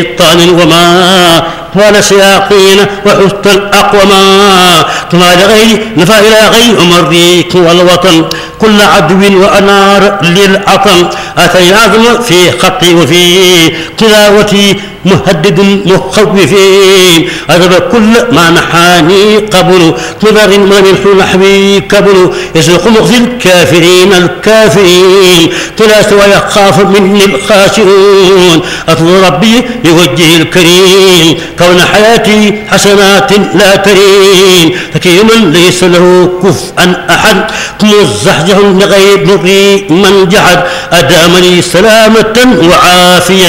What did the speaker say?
طعن وما طال سياقين وحسن الأقوما كما لغير نفى إلى غير مريك والوطن كل عدو وأنار للعطن أتي عظم في خطي وفي تلاوتي مهدد مخوفين أذب كل ما نحاني قبل نظر من نحوي قبل يسلق مخزي الكافرين تلاس ويخاف مني الخاسرون أطلب ربي لوجهه الكريم كون حياتي حسنات لا ترين حكيما ليس له كفءا أحد مزحزح لغير نبي من جحد أدامني سلامة وعافية